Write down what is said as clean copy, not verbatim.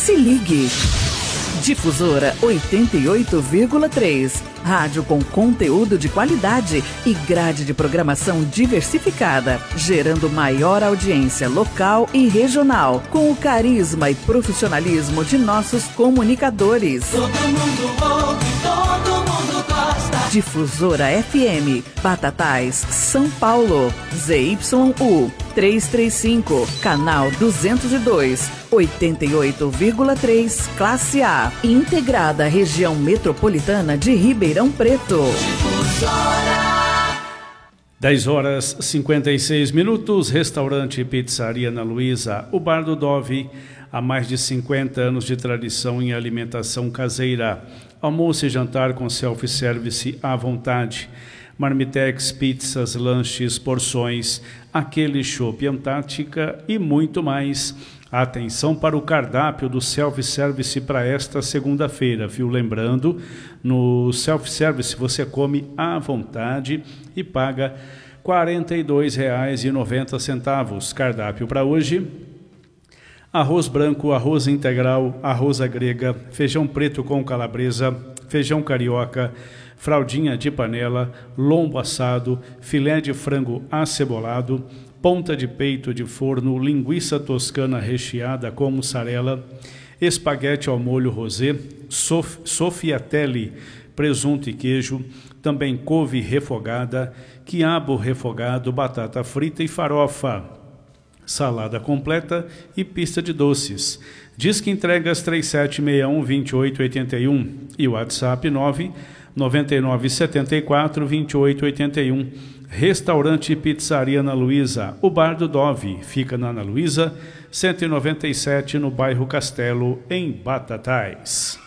Se ligue. Difusora 88,3. Rádio com conteúdo de qualidade e grade de programação diversificada, gerando maior audiência local e regional, com o carisma e profissionalismo de nossos comunicadores. Todo mundo ouve, todo mundo gosta. Difusora FM, Batatais, São Paulo, ZYU 335, canal 202, 88,3, classe A, integrada à região metropolitana de Ribeirão Preto. 10h56, restaurante e pizzaria Ana Luísa, o Bar do Dove, há mais de 50 anos de tradição em alimentação caseira. Almoço e jantar com self-service à vontade. Marmitex, pizzas, lanches, porções, aquele chopp Antártica e muito mais. Atenção para o cardápio do self-service para esta segunda-feira, viu? Lembrando, no self-service você come à vontade e paga R$ 42,90. Cardápio para hoje: arroz branco, arroz integral, arroz à grega, feijão preto com calabresa, feijão carioca, fraldinha de panela, lombo assado, filé de frango acebolado, ponta de peito de forno, linguiça toscana recheada com mussarela, espaguete ao molho rosé, soffiatelli, presunto e queijo, também couve refogada, quiabo refogado, batata frita e farofa, salada completa e pista de doces. Disque entregas 3761-2881 e WhatsApp 99974-2881. Restaurante e pizzaria Ana Luísa, o Bar do Dove, fica na Ana Luísa, 197, no bairro Castelo, em Batatais.